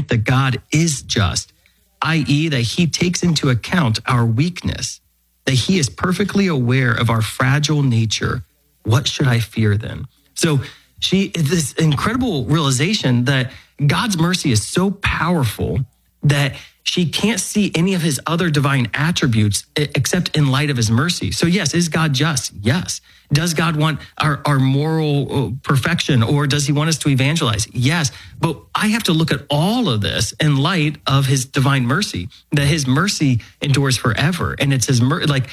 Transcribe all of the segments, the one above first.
think that God is just, i.e., that he takes into account our weakness, that he is perfectly aware of our fragile nature, what should I fear then? So this incredible realization that God's mercy is so powerful that she can't see any of his other divine attributes except in light of his mercy. So yes, is God just? Yes. Does God want our moral perfection, or does he want us to evangelize? Yes. But I have to look at all of this in light of his divine mercy, that his mercy endures forever. And it's his mercy,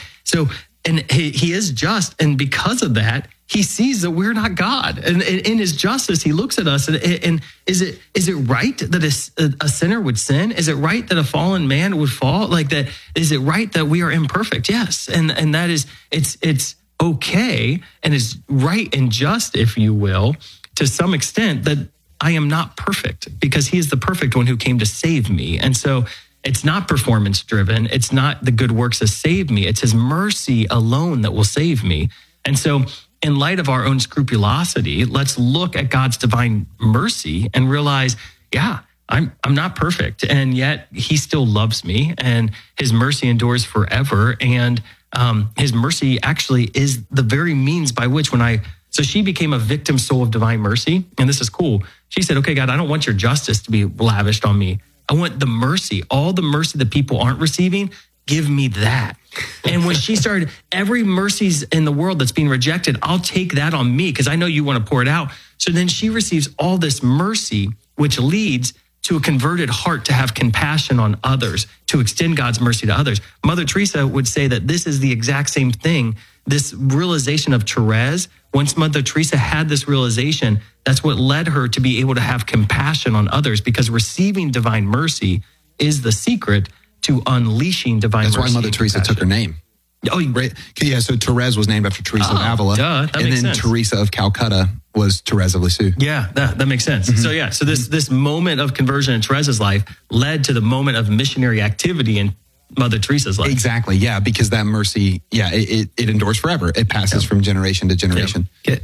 and he is just. And because of that, he sees that we're not God. And in his justice, he looks at us and is it right that a sinner would sin? Is it right that a fallen man would fall? Like that, is it right that we are imperfect? Yes. And that is, it's okay. And it's right and just, if you will, to some extent, that I am not perfect, because he is the perfect one who came to save me. And so it's not performance driven. It's not the good works that save me. It's his mercy alone that will save me. And so in light of our own scrupulosity, let's look at God's divine mercy and realize, yeah, I'm not perfect, and yet he still loves me, and his mercy endures forever. And his mercy actually is the very means by which so she became a victim soul of divine mercy. And this is cool. She said, okay, God, I don't want your justice to be lavished on me. I want the mercy, all the mercy that people aren't receiving. Give me that. And when she started, every mercy's in the world that's being rejected, I'll take that on me because I know you want to pour it out. So then she receives all this mercy, which leads to a converted heart to have compassion on others, to extend God's mercy to others. Mother Teresa would say that this is the exact same thing. This realization of Therese, once Mother Teresa had this realization, that's what led her to be able to have compassion on others, because receiving divine mercy is the secret to unleashing divine mercy. That's why Mother Teresa took her name. Oh, right. Yeah, so Therese was named after Teresa of Avila. That and makes then sense. Teresa of Calcutta was Therese of Lisieux. Yeah, that makes sense. Mm-hmm. So this moment of conversion in Therese's life led to the moment of missionary activity in Mother Teresa's life. Exactly, yeah, because that mercy, it endures forever. It passes from generation to generation.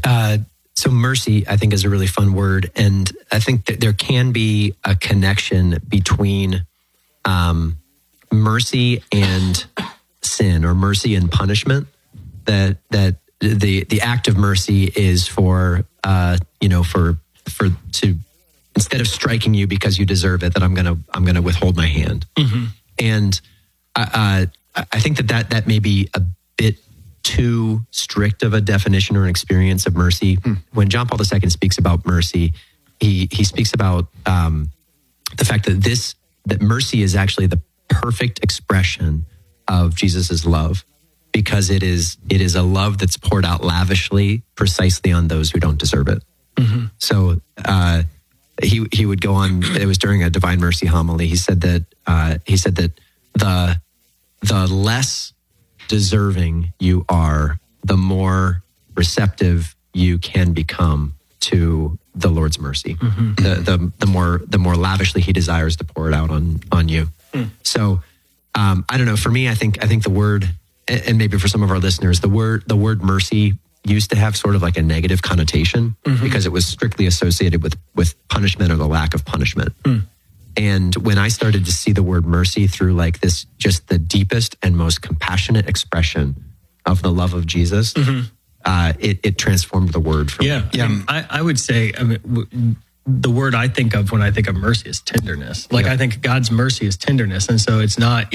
So mercy, I think, is a really fun word. And I think that there can be a connection between mercy and sin, or mercy and punishment. That the act of mercy is for instead of striking you because you deserve it, that I'm gonna withhold my hand. Mm-hmm. And I think that may be a bit too strict of a definition or an experience of mercy. When John Paul II speaks about mercy, he speaks about the fact that mercy is actually the perfect expression of Jesus's love, because it is a love that's poured out lavishly, precisely on those who don't deserve it. Mm-hmm. So he would go on. It was during a Divine Mercy homily. He said that the less deserving you are, the more receptive you can become to the Lord's mercy. Mm-hmm. The more lavishly he desires to pour it out on you. Mm. So I don't know. For me, I think the word, and maybe for some of our listeners, the word mercy used to have sort of like a negative connotation, because it was strictly associated with punishment or the lack of punishment. Mm. And when I started to see the word mercy through like this, just the deepest and most compassionate expression of the love of Jesus, it transformed the word for me. Yeah. I would say, the word I think of when I think of mercy is tenderness. Like, I think God's mercy is tenderness. And so it's not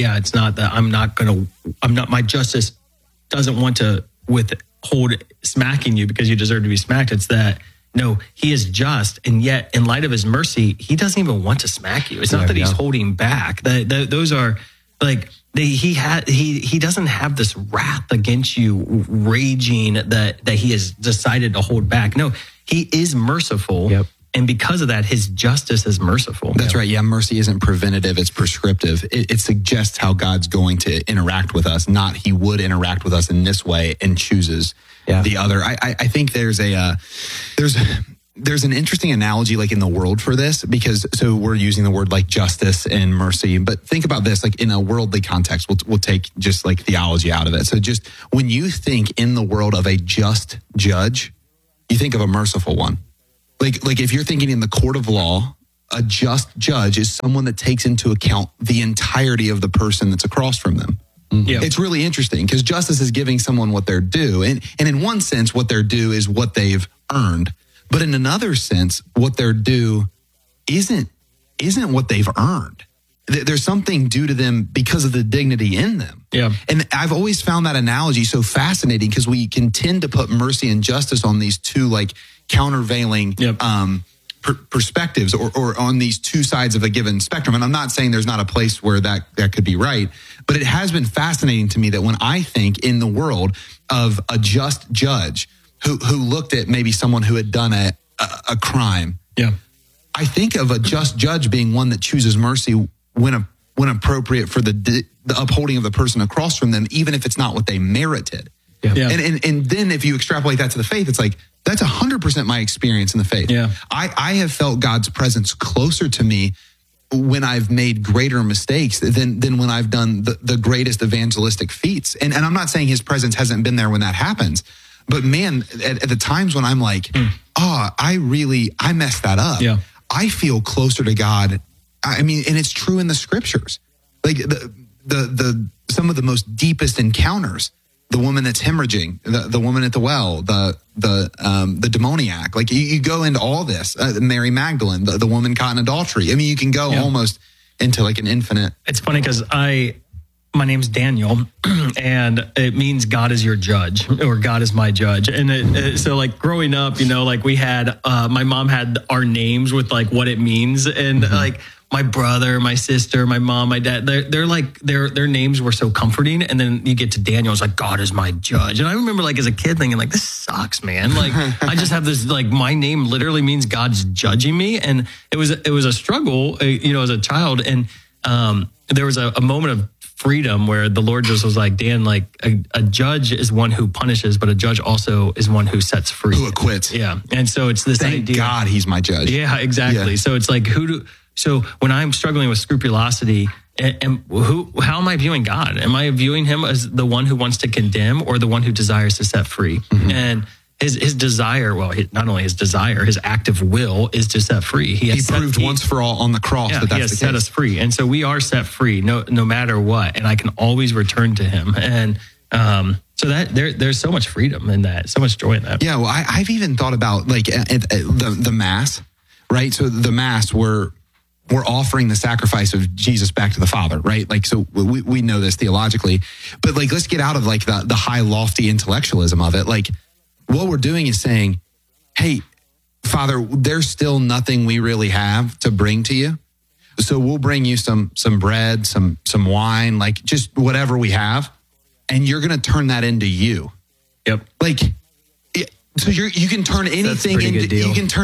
that my justice doesn't want to withhold smacking you because you deserve to be smacked. It's that, no, he is just. And yet in light of his mercy, he doesn't even want to smack you. It's not that he's holding back. Those are like, he doesn't have this wrath against you raging that he has decided to hold back. No, he is merciful. Yep. And because of that, his justice is merciful. That's right. Yeah, mercy isn't preventative, it's prescriptive. It suggests how God's going to interact with us, not he would interact with us in this way and chooses the other. I think there's an interesting analogy like in the world for this, because so we're using the word like justice and mercy, but think about this like in a worldly context. We'll take just like theology out of it. So just when you think in the world of a just judge, you think of a merciful one. Like if you're thinking in the court of law a just judge is someone that takes into account the entirety of the person that's across from them. Yeah. It's really interesting because justice is giving someone what they're due. And in one sense, what they're due is what they've earned. But in another sense, what they're due isn't what they've earned. There's something due to them because of the dignity in them. Yeah. And I've always found that analogy so fascinating because we can tend to put mercy and justice on these two like countervailing perspectives or on these two sides of a given spectrum. And I'm not saying there's not a place where that could be right, but it has been fascinating to me that when I think in the world of a just judge who looked at maybe someone who had done a crime, I think of a just judge being one that chooses mercy when appropriate for the upholding of the person across from them, even if it's not what they merited. And then if you extrapolate that to the faith, it's like, that's 100% my experience in the faith. I have felt God's presence closer to me when I've made greater mistakes than when I've done the greatest evangelistic feats. And I'm not saying his presence hasn't been there when that happens, but man, at the times when I'm like, I messed that up. I feel closer to God. I mean, and it's true in the scriptures. Like the some of the most deepest encounters, the woman that's hemorrhaging, the woman at the well, the demoniac. Like you go into all this, Mary Magdalene, the woman caught in adultery. I mean, you can go almost into like an infinite. It's funny because my name's Daniel, and it means God is your judge, or God is my judge. And so like growing up, like we had, my mom had our names with like what it means. And like my brother, my sister, my mom, my dad, they're like, their names were so comforting. And then you get to Daniel, it's like, God is my judge. And I remember like as a kid thinking like, this sucks, man. Like I just have this, like my name literally means God's judging me. And it was a struggle, as a child. And there was a moment of freedom where the Lord just was like, Dan, like a judge is one who punishes, but a judge also is one who sets free. Who acquits. Yeah. And so it's this Thank idea. God he's my judge. Yeah, exactly. Yeah. So it's like, so when I'm struggling with scrupulosity, how am I viewing God? Am I viewing him as the one who wants to condemn or the one who desires to set free? And his desire, not only his desire, his active will is to set free. He proved once for all on the cross that that's he has set us free. And so we are set free no matter what. And I can always return to him. And so that there's so much freedom in that, so much joy in that. Yeah, well, I've even thought about like the Mass, right? So the Mass, we're offering the sacrifice of Jesus back to the Father, right? Like, so we know this theologically, but like, let's get out of like the high lofty intellectualism of it. Like, what we're doing is saying, hey, Father, there's still nothing we really have to bring to you. So we'll bring you some bread, some wine, like just whatever we have. And you're going to turn that into you. Yep. Like, so you can turn anything into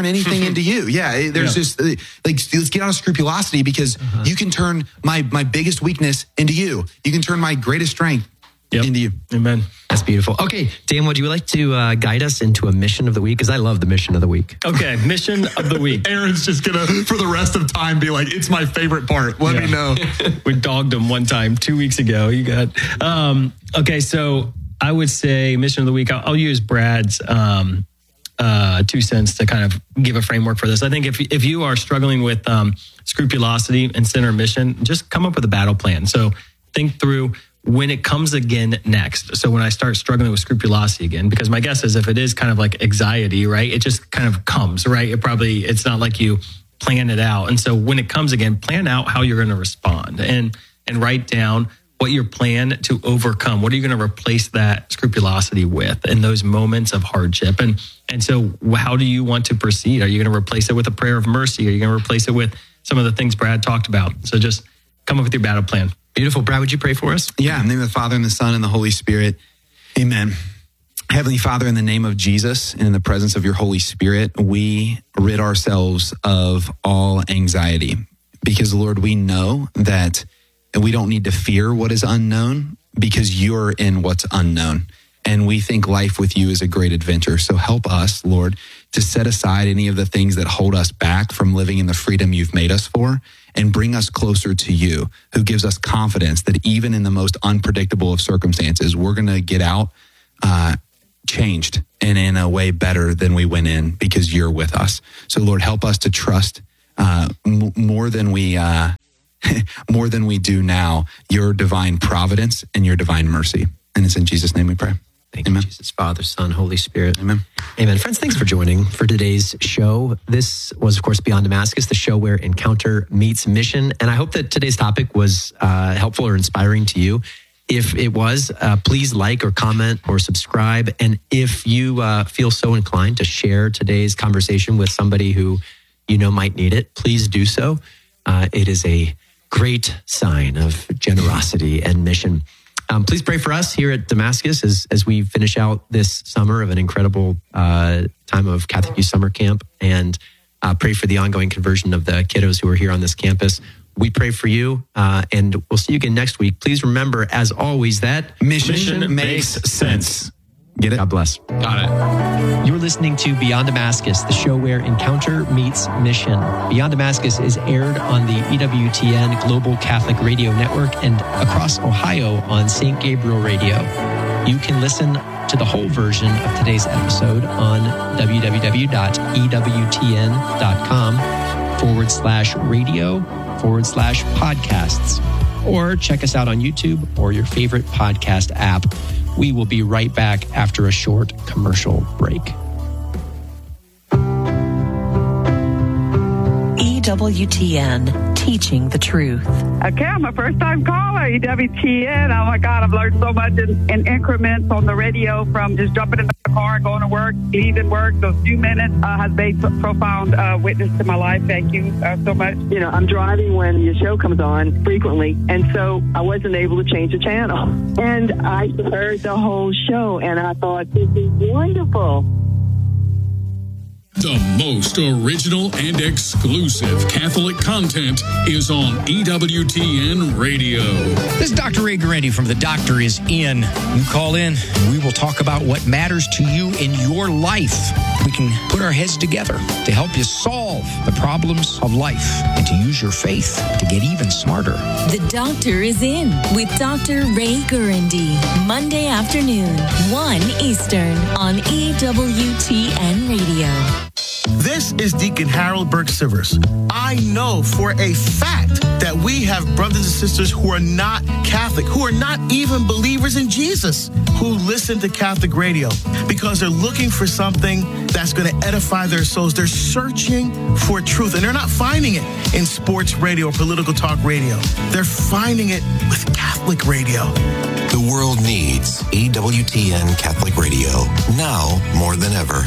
you. Yeah. There's just like, let's get out of scrupulosity because you can turn my biggest weakness into you. You can turn my greatest strength into you. Amen. That's beautiful. Okay, Dan, would you like to guide us into a mission of the week? Because I love the mission of the week. Okay, mission of the week. Aaron's just going to, for the rest of time, be like, it's my favorite part. Let me know. We dogged him one time 2 weeks ago. You got, okay, so I would say mission of the week, I'll use Brad's 2 cents to kind of give a framework for this. I think if you are struggling with scrupulosity and sin or mission, just come up with a battle plan. So think through when it comes again next. So when I start struggling with scrupulosity again, because my guess is if it is kind of like anxiety, right? It just kind of comes, right? It's not like you plan it out. And so when it comes again, plan out how you're going to respond and write down what your plan to overcome. What are you going to replace that scrupulosity with in those moments of hardship? And so how do you want to proceed? Are you going to replace it with a prayer of mercy? Are you going to replace it with some of the things Brad talked about? So just come up with your battle plan. Beautiful. Brad, would you pray for us? Yeah, in the name of the Father and the Son and the Holy Spirit. Amen. Heavenly Father, in the name of Jesus and in the presence of your Holy Spirit, we rid ourselves of all anxiety because, Lord, we know that we don't need to fear what is unknown because you're in what's unknown. And we think life with you is a great adventure. So help us, Lord, to set aside any of the things that hold us back from living in the freedom you've made us for and bring us closer to you, who gives us confidence that even in the most unpredictable of circumstances, we're going to get out changed and in a way better than we went in because you're with us. So Lord, help us to trust more than we more than we do now, your divine providence and your divine mercy. And it's in Jesus' name we pray. Thank Amen. you, Jesus, Father, Son, Holy Spirit. Amen. Amen. Friends, thanks for joining for today's show. This was, of course, Beyond Damascus, the show where encounter meets mission. And I hope that today's topic was helpful or inspiring to you. If it was, please like or comment or subscribe. And if you feel so inclined to share today's conversation with somebody who you know might need it, please do so. It is a great sign of generosity and mission. Please pray for us here at Damascus as we finish out this summer of an incredible time of Catholic Youth Summer Camp, and pray for the ongoing conversion of the kiddos who are here on this campus. We pray for you, and we'll see you again next week. Please remember, as always, that Mission makes sense. Get it? God bless. Got it. You're listening to Beyond Damascus, the show where encounter meets mission. Beyond Damascus is aired on the EWTN Global Catholic Radio Network and across Ohio on St. Gabriel Radio. You can listen to the whole version of today's episode on www.ewtn.com/radio/podcasts, or check us out on YouTube or your favorite podcast app. We will be right back after a short commercial break. EWTN, teaching the truth. Okay, I'm a first-time caller, EWTN. Oh, my God, I've learned so much in increments on the radio, from just jumping in the car and going to work, leaving work. Those few minutes has made profound witness to my life. Thank you so much. You know, I'm driving when your show comes on frequently, and so I wasn't able to change the channel. And I heard the whole show, and I thought, this is wonderful. The most original and exclusive Catholic content is on EWTN Radio. This is Dr. Ray Guarendi from The Doctor Is In. You call in, we will talk about what matters to you in your life. We can put our heads together to help you solve the problems of life and to use your faith to get even smarter. The Doctor Is In with Dr. Ray Guarendi. Monday afternoon, 1 Eastern on EWTN Radio. This is Deacon Harold Burke Sivers. I know for a fact that we have brothers and sisters who are not Catholic, who are not even believers in Jesus, who listen to Catholic radio because they're looking for something that's going to edify their souls. They're searching for truth, and they're not finding it in sports radio or political talk radio. They're finding it with Catholic radio. The world needs EWTN Catholic Radio now more than ever.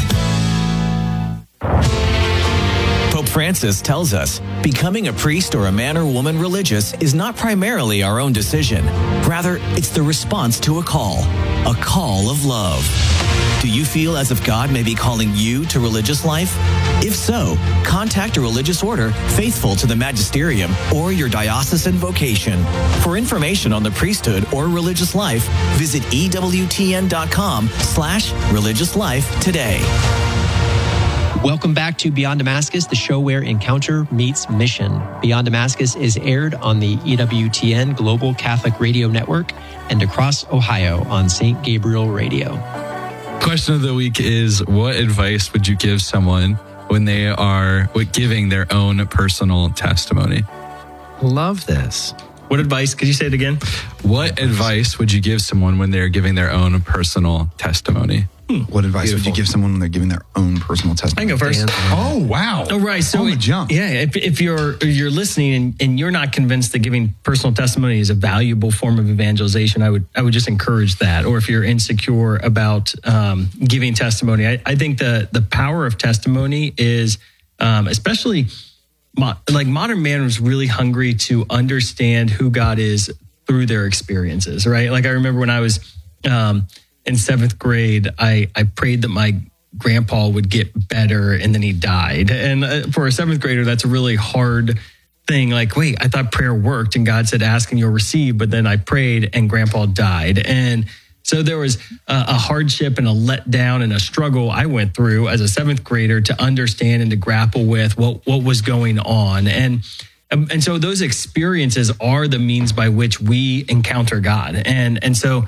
Pope Francis tells us becoming a priest or a man or woman religious is not primarily our own decision. Rather, it's the response to a call of love. Do you feel as if God may be calling you to religious life? If so, contact a religious order faithful to the magisterium or your diocesan vocation. For information on the priesthood or religious life, visit EWTN.com/religious life today. Welcome back to Beyond Damascus, the show where encounter meets mission. Beyond Damascus is aired on the EWTN Global Catholic Radio Network and across Ohio on St. Gabriel Radio. Question of the week is, what advice would you give someone when they are giving their own personal testimony? Love this. What advice? Could you say it again? What advice would you give someone when they're giving their own personal testimony? What advice would you give someone when they're giving their own personal testimony? I can go first. Oh, wow. Oh, right. So on the jump. Yeah, if you're listening and you're not convinced that giving personal testimony is a valuable form of evangelization, I would just encourage that. Or if you're insecure about giving testimony, I think the power of testimony is especially like modern man was really hungry to understand who God is through their experiences, right? Like I remember when I was in 7th grade, I prayed that my grandpa would get better and then he died. And for a 7th grader, that's a really hard thing. Like, wait, I thought prayer worked and God said, ask and you'll receive. But then I prayed and grandpa died. And so there was a hardship and a letdown and a struggle I went through as a 7th grader to understand and to grapple with what was going on. And so those experiences are the means by which we encounter God. And so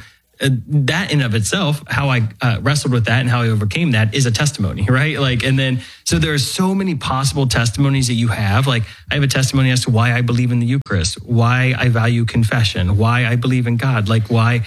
that in of itself, how I wrestled with that and how I overcame that is a testimony, right? Like, and then, so there's so many possible testimonies that you have. Like, I have a testimony as to why I believe in the Eucharist, why I value confession, why I believe in God, like why,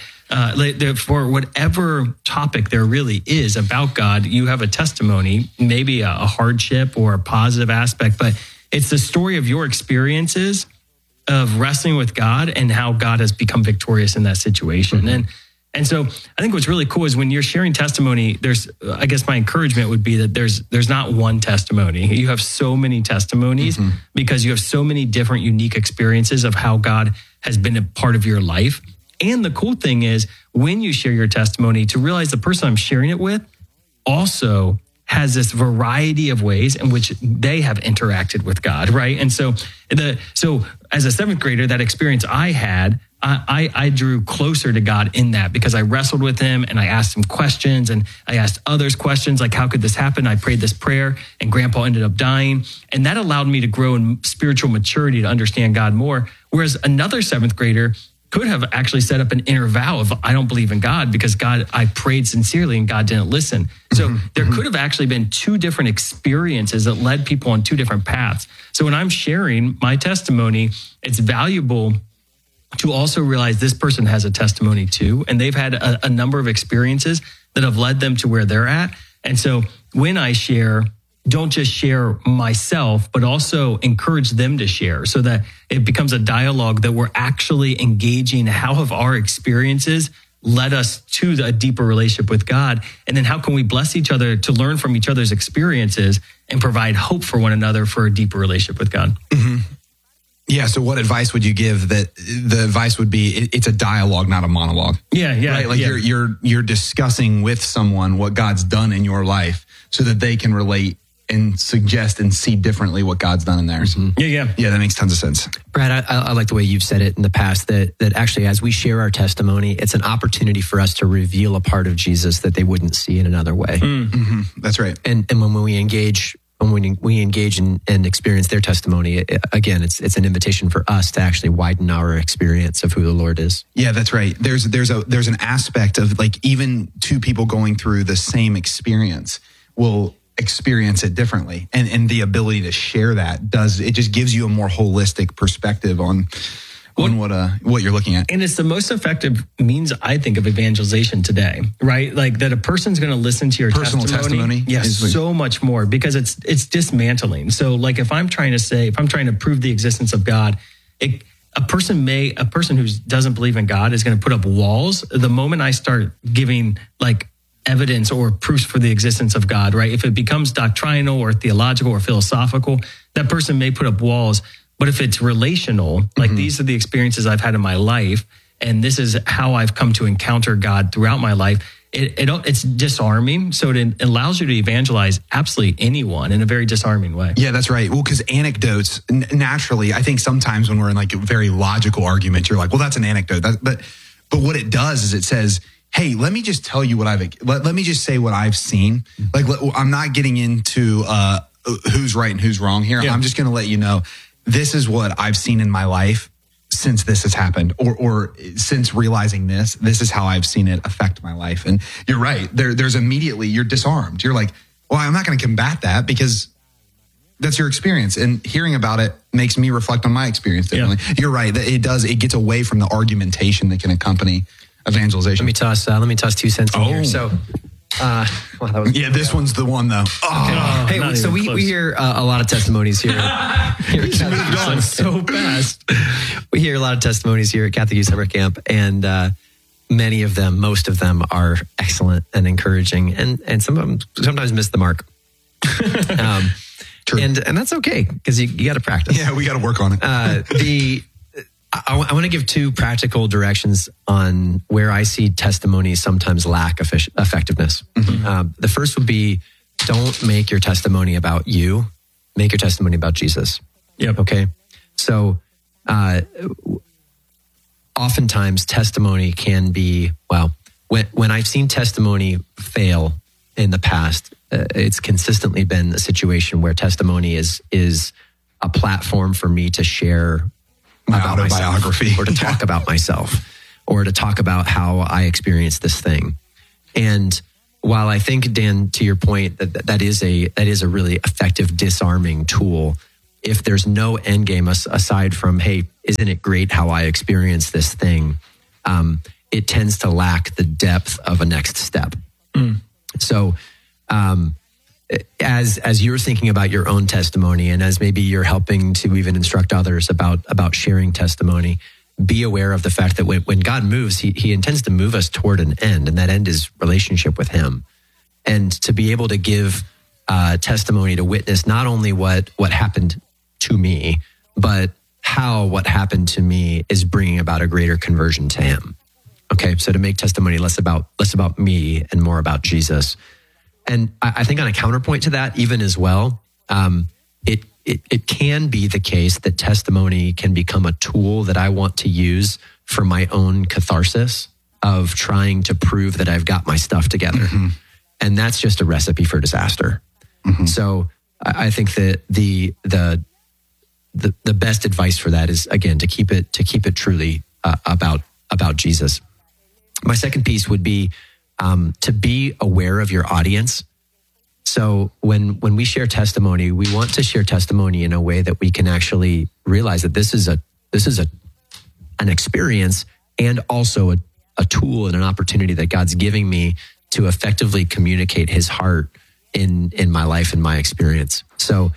for whatever topic there really is about God, you have a testimony, maybe a hardship or a positive aspect, but it's the story of your experiences of wrestling with God and how God has become victorious in that situation. Mm-hmm. And so I think what's really cool is when you're sharing testimony, I guess my encouragement would be that there's not one testimony. You have so many testimonies because you have so many different unique experiences of how God has been a part of your life. And the cool thing is when you share your testimony, to realize the person I'm sharing it with also has this variety of ways in which they have interacted with God, right? And so as a seventh grader, that experience I had, I drew closer to God in that because I wrestled with him and I asked him questions and I asked others questions like, how could this happen? I prayed this prayer and grandpa ended up dying. And that allowed me to grow in spiritual maturity to understand God more. Whereas another seventh grader could have actually set up an inner vow of, I don't believe in God because God, I prayed sincerely and God didn't listen. So there could have actually been two different experiences that led people on two different paths. So when I'm sharing my testimony, it's valuable to also realize this person has a testimony too. And they've had a number of experiences that have led them to where they're at. And so when I share, don't just share myself, but also encourage them to share so that it becomes a dialogue that we're actually engaging. How have our experiences led us to a deeper relationship with God? And then how can we bless each other to learn from each other's experiences and provide hope for one another for a deeper relationship with God? Mm-hmm. Yeah. So what advice would you give? That the advice would be, it's a dialogue, not a monologue. Yeah. Right? Like you're discussing with someone what God's done in your life so that they can relate and suggest and see differently what God's done in theirs. Mm-hmm. Yeah. That makes tons of sense. Brad, I like the way you've said it in the past, that actually as we share our testimony, it's an opportunity for us to reveal a part of Jesus that they wouldn't see in another way. Mm-hmm. That's right. And when we engage and experience their testimony, again, it's an invitation for us to actually widen our experience of who the Lord is. Yeah, that's right. There's an aspect of like even two people going through the same experience will experience it differently, and the ability to share that it just gives you a more holistic perspective on what you're looking at. And it's the most effective means, I think, of evangelization today, right? Like that a person's going to listen to your personal testimony. Yes, so much more because it's dismantling. So like if I'm trying to prove the existence of God, a person who doesn't believe in God is going to put up walls. The moment I start giving like evidence or proofs for the existence of God, right? If it becomes doctrinal or theological or philosophical, that person may put up walls. But if it's relational, like these are the experiences I've had in my life, and this is how I've come to encounter God throughout my life, it's disarming. So it allows you to evangelize absolutely anyone in a very disarming way. Yeah, that's right. Well, because anecdotes, naturally, I think sometimes when we're in like a very logical argument, you're like, well, that's an anecdote. But what it does is it says, hey, let me just tell you let me just say what I've seen. Like, I'm not getting into who's right and who's wrong here. Yeah. I'm just going to let you know, this is what I've seen in my life since this has happened, or since realizing this is how I've seen it affect my life. And you're right. There's immediately, you're disarmed. You're like, well, I'm not going to combat that because that's your experience. And hearing about it makes me reflect on my experience differently. Yeah. You're right. It gets away from the argumentation that can accompany evangelization. Let me toss 2 cents in here. So, this one's the one though. Hey, so we hear a lot of testimonies here. It's moved on so fast. We hear a lot of testimonies here at Catholic Youth Summer Camp, and most of them are excellent and encouraging, and some of them sometimes miss the mark. True. And that's okay because you got to practice. Yeah, we got to work on it. I want to give 2 practical directions on where I see testimonies sometimes lack effectiveness. Mm-hmm. The first would be, don't make your testimony about you. Make your testimony about Jesus. Yep. Okay. So, oftentimes testimony can be, when I've seen testimony fail in the past, it's consistently been a situation where testimony is a platform for me to share my about autobiography myself, or to talk about myself, or to talk about how I experienced this thing. And while I think, Dan, to your point, that is a really effective disarming tool, if there's no end game aside from, hey, isn't it great how I experienced this thing? It tends to lack the depth of a next step. So, as you're thinking about your own testimony, and as maybe you're helping to even instruct others about sharing testimony, be aware of the fact that when God moves, he intends to move us toward an end, and that end is relationship with him. And to be able to give testimony, to witness not only what happened to me, but how what happened to me is bringing about a greater conversion to him. Okay, so to make testimony less about me and more about Jesus. And I think on a counterpoint to that, even as well, it can be the case that testimony can become a tool that I want to use for my own catharsis of trying to prove that I've got my stuff together. And that's just a recipe for disaster. So I think that the best advice for that is, again, to keep it truly about Jesus. My second piece would be to be aware of your audience. So when we share testimony, we want to share testimony in a way that we can actually realize that this is an experience and also a tool and an opportunity that God's giving me to effectively communicate his heart in my life and my experience. So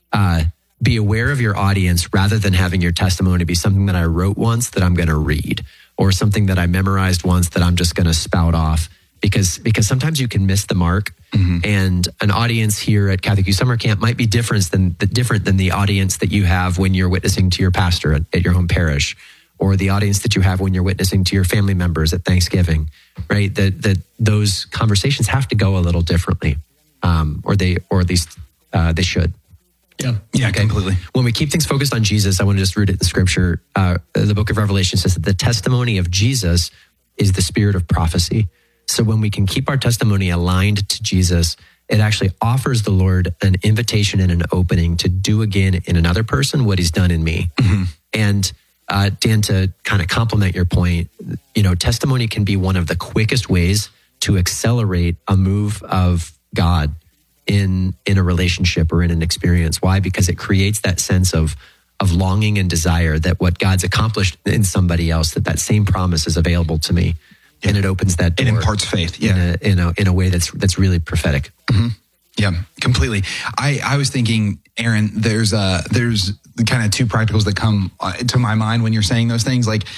be aware of your audience rather than having your testimony be something that I wrote once that I'm going to read, or something that I memorized once that I'm just going to spout off, because sometimes you can miss the mark. And an audience here at Catholic Youth Summer Camp might be different than the audience that you have when you're witnessing to your pastor at your home parish, or the audience that you have when you're witnessing to your family members at Thanksgiving, right? That those conversations have to go a little differently, or at least they should. Yeah, completely. When we keep things focused on Jesus, I want to just root it in Scripture. The book of Revelation says that the testimony of Jesus is the spirit of prophecy. So when we can keep our testimony aligned to Jesus, it actually offers the Lord an invitation and an opening to do again in another person what he's done in me. And Dan, to kind of complement your point, testimony can be one of the quickest ways to accelerate a move of God in a relationship or in an experience. Why? Because it creates that sense of longing and desire that what God's accomplished in somebody else, that same promise is available to me. And it opens that door. It imparts faith. In a way that's really prophetic. Yeah, completely. I was thinking, Aaron, there's kind of two practicals that come to my mind when you're saying those things. Like,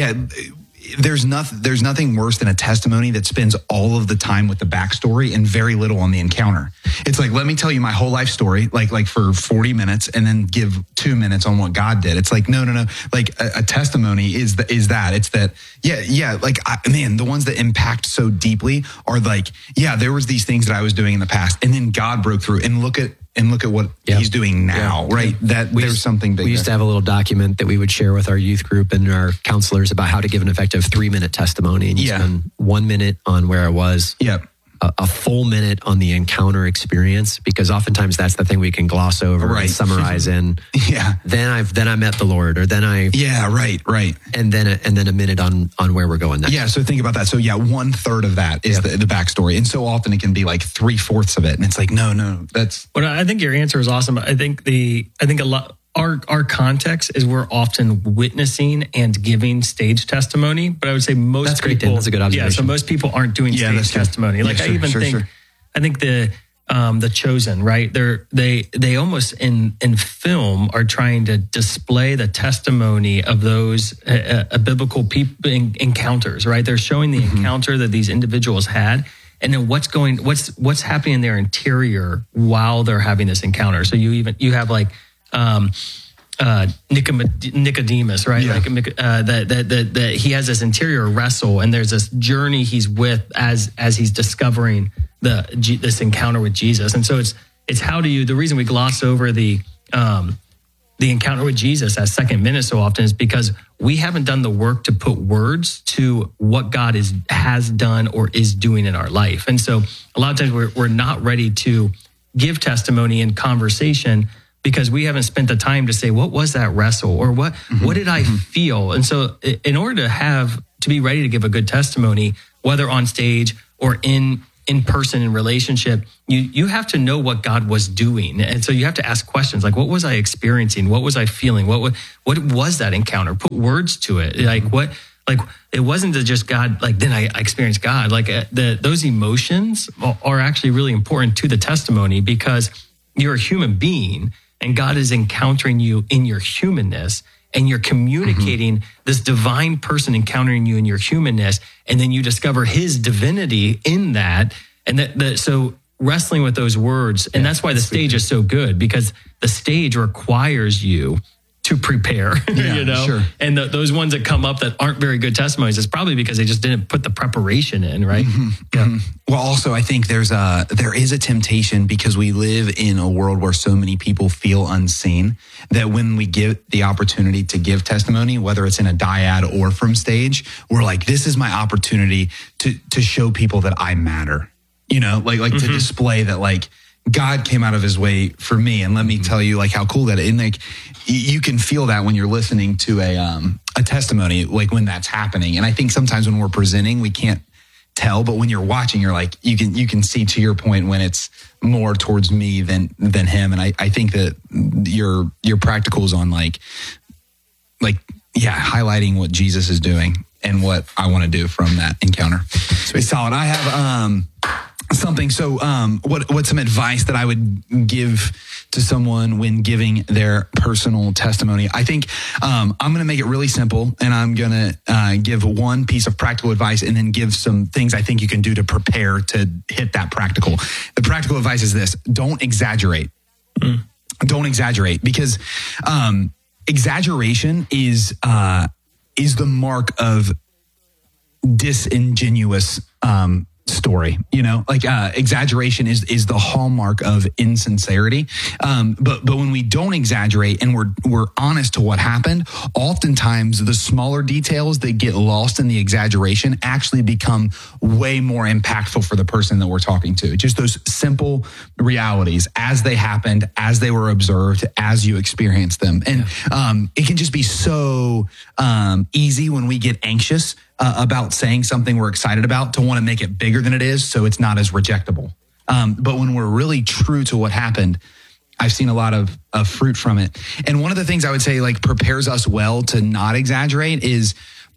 there's nothing worse than a testimony that spends all of the time with the backstory and very little on the encounter. It's like, let me tell you my whole life story, like for 40 minutes, and then give 2 minutes on what God did. It's like, no. Like a testimony is that. It's that, like, the ones that impact so deeply are like, there was these things that I was doing in the past, and then God broke through, and look at what he's doing now, right? That there's something bigger. We used to have a little document that we would share with our youth group and our counselors about how to give an effective 3-minute testimony. And you spend 1 minute on where I was. A full minute on the encounter experience, because oftentimes that's the thing we can gloss over and summarize in. Then I met the Lord, or then I. Right. And then a minute on where we're going next. Yeah. So think about that. So 1/3 of that is the backstory, and so often it can be like 3/4 of it, and it's like no, that's. But I think your answer is awesome. I think a lot. Our context is we're often witnessing and giving stage testimony, but I would say most That's people. Great, Dan. That's a good observation. Yeah, so most people aren't doing stage testimony. Like I think the Chosen, right? They almost in film are trying to display the testimony of those biblical people encounters, right? They're showing the encounter that these individuals had, and then what's happening in their interior while they're having this encounter. So you have like. Nicodemus, right? Like that he has this interior wrestle, and there's this journey he's with as he's discovering this encounter with Jesus. And so it's how do you? The reason we gloss over the encounter with Jesus as second minute so often is because we haven't done the work to put words to what God has done or is doing in our life. And so a lot of times we're not ready to give testimony in conversation, because we haven't spent the time to say, what was that wrestle? Or what did I feel? And so in order to have to be ready to give a good testimony, whether on stage or in person in relationship, you have to know what God was doing. And so you have to ask questions like, what was I experiencing? What was I feeling? What was that encounter? Put words to it. Like it wasn't just God, like then I experienced God. Like those emotions are actually really important to the testimony because you're a human being and God is encountering you in your humanness. And you're communicating this divine person encountering you in your humanness, and then you discover his divinity in that. And so wrestling with those words, and that's why the stage is so good, because the stage requires you to prepare, Sure. And those ones that come up that aren't very good testimonies, it's probably because they just didn't put the preparation in, right? Yeah. Well, also, I think there is a temptation because we live in a world where so many people feel unseen that when we give the opportunity to give testimony, whether it's in a dyad or from stage, we're like, this is my opportunity to show people that I matter, like to display that like God came out of his way for me. And let me tell you like how cool that is. And like, you can feel that when you're listening to a testimony, like when that's happening. And I think sometimes when we're presenting, we can't tell, but when you're watching, you're like, you can see to your point when it's more towards me than him. And I think that your practicals on highlighting what Jesus is doing and what I want to do from that encounter. So it's solid. I have, something. So, what's some advice that I would give to someone when giving their personal testimony? I think I'm going to make it really simple, and I'm going to give one piece of practical advice, and then give some things I think you can do to prepare to hit that practical. The practical advice is this: don't exaggerate. Don't exaggerate, because exaggeration is the mark of disingenuous story, exaggeration is the hallmark of insincerity. But when we don't exaggerate and we're honest to what happened, oftentimes the smaller details that get lost in the exaggeration actually become way more impactful for the person that we're talking to. Just those simple realities as they happened, as they were observed, as you experienced them. And it can just be so easy when we get anxious about saying something we're excited about to want to make it bigger than it is so it's not as rejectable. But when we're really true to what happened, I've seen a lot of fruit from it. And one of the things I would say like prepares us well to not exaggerate is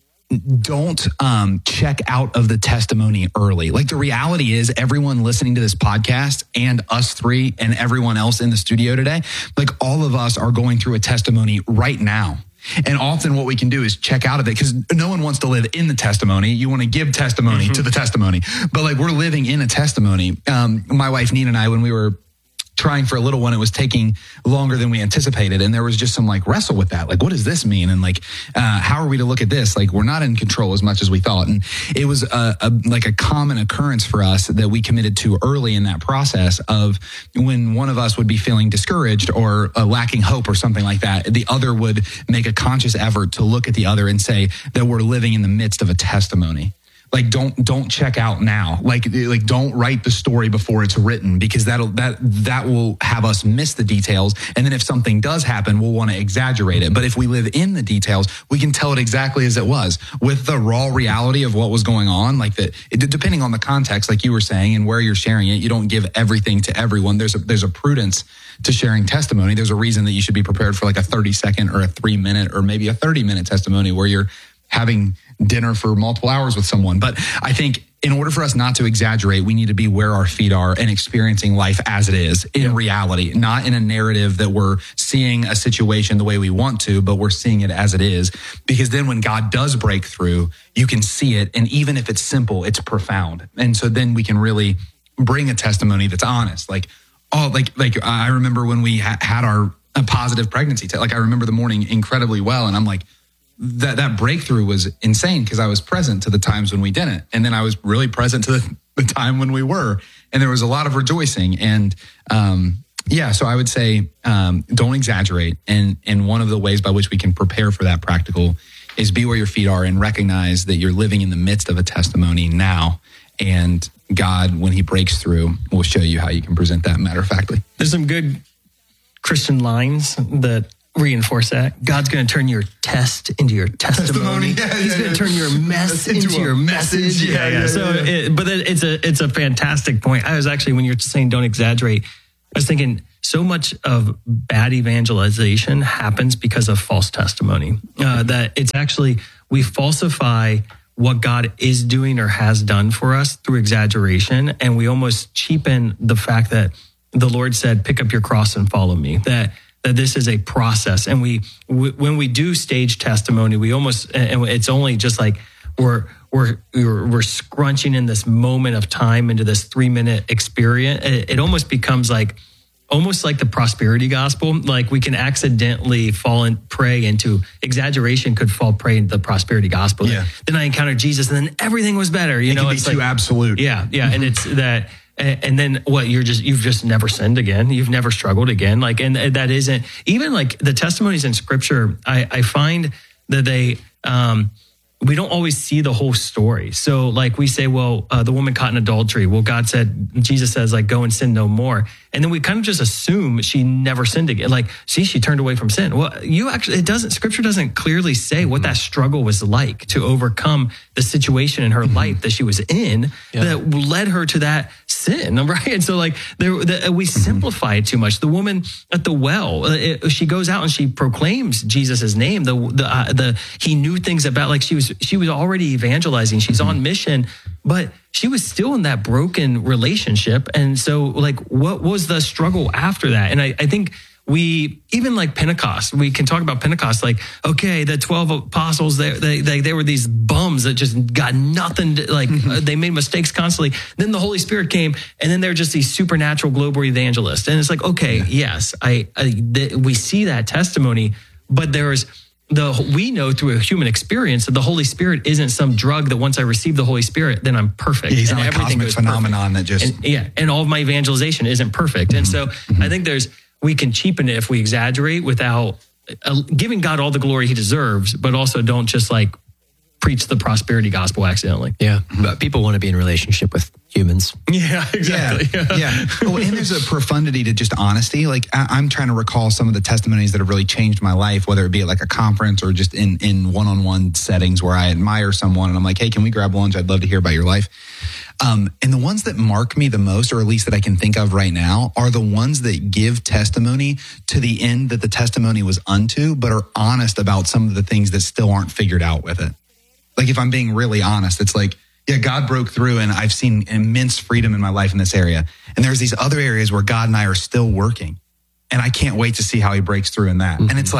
don't check out of the testimony early. Like the reality is everyone listening to this podcast and us three and everyone else in the studio today, like all of us are going through a testimony right now. And often what we can do is check out of it because no one wants to live in the testimony. You want to give testimony to the testimony. But like we're living in a testimony. My wife, Nina, and I, when we were trying for a little one, it was taking longer than we anticipated. And there was just some like wrestle with that. Like, what does this mean? And like, how are we to look at this? Like, we're not in control as much as we thought. And it was like a common occurrence for us that we committed to early in that process of when one of us would be feeling discouraged or lacking hope or something like that, the other would make a conscious effort to look at the other and say that we're living in the midst of a testimony. Like don't check out now. Like don't write the story before it's written, because that will have us miss the details. And then if something does happen, we'll want to exaggerate it. But if we live in the details, we can tell it exactly as it was with the raw reality of what was going on. Like that, depending on the context, like you were saying, and where you're sharing it, you don't give everything to everyone. There's a prudence to sharing testimony. There's a reason that you should be prepared for like a 30-second or a 3-minute or maybe a 30-minute testimony where you're having dinner for multiple hours with someone. But I think in order for us not to exaggerate, we need to be where our feet are and experiencing life as it is in reality, not in a narrative that we're seeing a situation the way we want to, but we're seeing it as it is. Because then when God does break through, you can see it. And even if it's simple, it's profound. And so then we can really bring a testimony that's honest. Like I remember when we had a positive pregnancy test. Like I remember the morning incredibly well. And I'm like, that breakthrough was insane because I was present to the times when we didn't. And then I was really present to the time when we were. And there was a lot of rejoicing. And so I would say don't exaggerate. And one of the ways by which we can prepare for that practical is be where your feet are and recognize that you're living in the midst of a testimony now. And God, when he breaks through, will show you how you can present that matter-of-factly. There's some good Christian lines that reinforce that. God's going to turn your test into your testimony. He's going to turn your mess into your message. But it's a fantastic point. I was actually, when you're saying don't exaggerate, I was thinking so much of bad evangelization happens because of false testimony. That it's actually, we falsify what God is doing or has done for us through exaggeration. And we almost cheapen the fact that the Lord said, pick up your cross and follow me. That this is a process. And when we do stage testimony, we almost, and it's only just like we're scrunching in this moment of time into this 3-minute experience. It almost becomes almost like the prosperity gospel. Like we can accidentally prey into exaggeration, could fall prey into the prosperity gospel. Yeah. Then I encountered Jesus and then everything was better. You know, it's too absolute. Yeah. And it's that. And then what, you've just never sinned again. You've never struggled again. And that isn't even like the testimonies in scripture. I find that we don't always see the whole story. So like we say, well, the woman caught in adultery. Well, Jesus says go and sin no more. And then we kind of just assume she never sinned again. Like, see, she turned away from sin. Well, scripture doesn't clearly say what that struggle was like to overcome the situation in her life that she was in that led her to that sin, right? And so we simplify it too much. The woman at the well, she goes out and she proclaims Jesus' name. He knew things about, she was already evangelizing. She's on mission, but she was still in that broken relationship. And so what was the struggle after that? And I think we, even Pentecost, we can talk about Pentecost, the 12 apostles, they were these bums that just got nothing, they made mistakes constantly. Then the Holy Spirit came, and then they're just these supernatural global evangelists. And it's yes, we see that testimony, but we know through a human experience that the Holy Spirit isn't some drug that once I receive the Holy Spirit, then I'm perfect. Yeah, he's not a cosmic phenomenon that just... And all of my evangelization isn't perfect. And so I think we can cheapen it if we exaggerate without giving God all the glory he deserves, but also don't just preach the prosperity gospel accidentally. Yeah. But people want to be in relationship with humans. Yeah, exactly. Yeah. Well, and there's a profundity to just honesty. I'm trying to recall some of the testimonies that have really changed my life, whether it be at a conference or just in one-on-one settings where I admire someone and I'm like, hey, can we grab lunch? I'd love to hear about your life. And the ones that mark me the most, or at least that I can think of right now, are the ones that give testimony to the end that the testimony was unto, but are honest about some of the things that still aren't figured out with it. If I'm being really honest, it's God broke through and I've seen immense freedom in my life in this area. And there's these other areas where God and I are still working. And I can't wait to see how he breaks through in that. And it's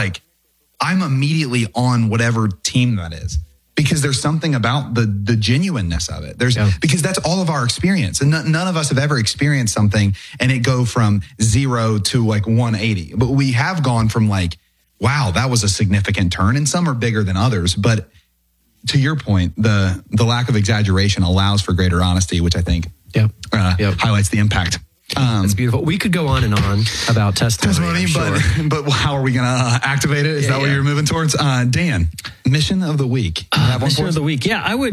I'm immediately on whatever team that is. Because there's something about the genuineness of it. Because that's all of our experience. And none of us have ever experienced something and it go from 0 to 180. But we have gone from wow, that was a significant turn. And some are bigger than others. But to your point, the lack of exaggeration allows for greater honesty, which I think highlights the impact. That's beautiful. We could go on and on about testimony, but how are we going to activate it? Is that what you're moving towards? Dan, mission of the week. Mission of the week. Yeah, I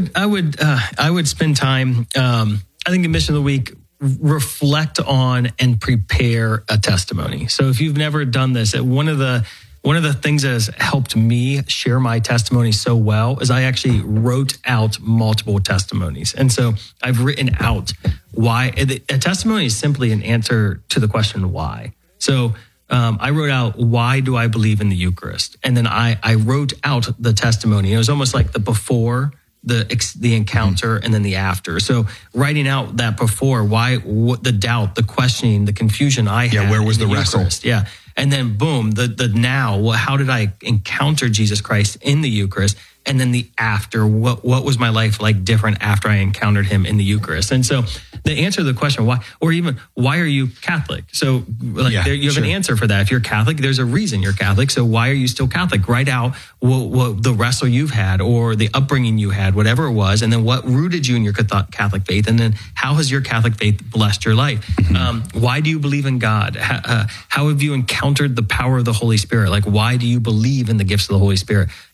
would spend time. I think the mission of the week, reflect on and prepare a testimony. So if you've never done this, one of the things that has helped me share my testimony so well is I actually wrote out multiple testimonies. And so I've written out why. A testimony is simply an answer to the question why. So I wrote out, why do I believe in the Eucharist? And then I wrote out the testimony. It was almost like the before, the encounter, and then the after. So writing out that before, what the doubt, the questioning, the confusion I had. Yeah, where was the wrestle? Yeah. And then boom, the now, how did I encounter Jesus Christ in the Eucharist? And then the after, what was my life like different after I encountered him in the Eucharist? And so the answer to the question, why, or even why are you Catholic? So you have an answer for that. If you're Catholic, there's a reason you're Catholic. So why are you still Catholic? Write out what the wrestle you've had or the upbringing you had, whatever it was. And then what rooted you in your Catholic faith? And then how has your Catholic faith blessed your life? Why do you believe in God? How have you encountered the power of the Holy Spirit? Why do you believe in the gifts of the Holy Spirit?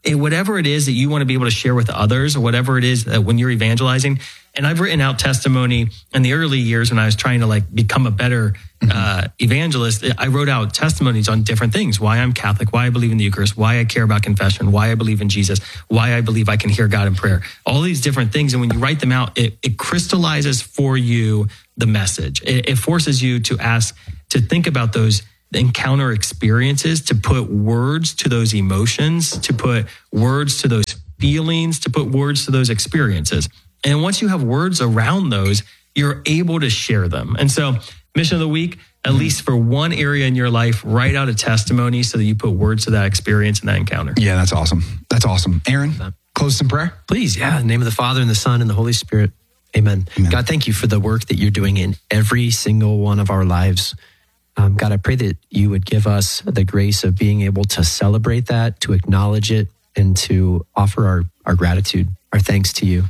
whatever it is that you want to be able to share with others, or whatever it is that when you're evangelizing. And I've written out testimony in the early years when I was trying to like become a better evangelist. I wrote out testimonies on different things: why I'm Catholic, why I believe in the Eucharist, why I care about confession, why I believe in Jesus, why I believe I can hear God in prayer. All these different things. And when you write them out, it crystallizes for you the message. It forces you to think about those encounter experiences, to put words to those emotions, to put words to those feelings, to put words to those experiences. And once you have words around those, you're able to share them. And so, mission of the week, at least for one area in your life, write out a testimony so that you put words to that experience and that encounter. Yeah, that's awesome. That's awesome. Aaron, close us in prayer. Please, yeah. In the name of the Father and the Son and the Holy Spirit. Amen. God, thank you for the work that you're doing in every single one of our lives. God, I pray that you would give us the grace of being able to celebrate that, to acknowledge it, and to offer our gratitude, our thanks to you.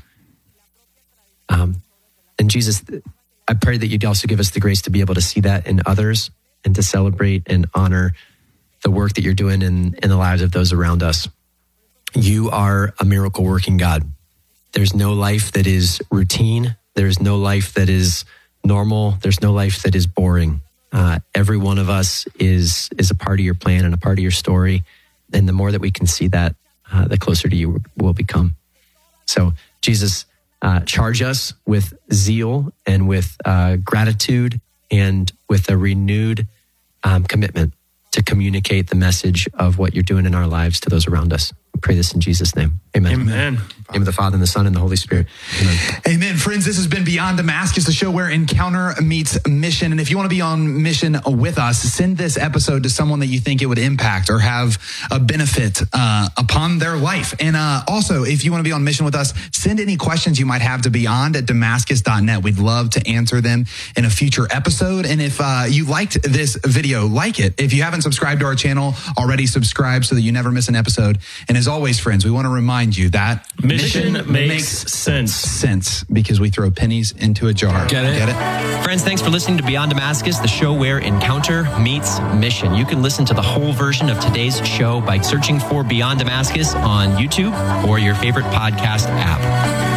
And Jesus, I pray that you'd also give us the grace to be able to see that in others and to celebrate and honor the work that you're doing in the lives of those around us. You are a miracle working God. There's no life that is routine. There's no life that is normal. There's no life that is boring. Every one of us is a part of your plan and a part of your story. And the more that we can see that, the closer to you we'll become. So, Jesus, charge us with zeal and with gratitude and with a renewed commitment to communicate the message of what you're doing in our lives to those around us. I pray this in Jesus' name. Amen. Amen. In the name of the Father and the Son and the Holy Spirit. Amen. Amen. Friends, this has been Beyond Damascus, the show where encounter meets mission. And if you want to be on mission with us, send this episode to someone that you think it would impact or have a benefit upon their life. And also, if you want to be on mission with us, send any questions you might have to beyond@damascus.net. We'd love to answer them in a future episode. And if you liked this video, like it. If you haven't subscribed to our channel already, subscribe so that you never miss an episode. And as always, friends, we want to remind you that mission makes sense because we throw pennies into a jar. Get it? Get it? Friends, thanks for listening to Beyond Damascus, the show where encounter meets mission. You can listen to the whole version of today's show by searching for Beyond Damascus on YouTube or your favorite podcast app.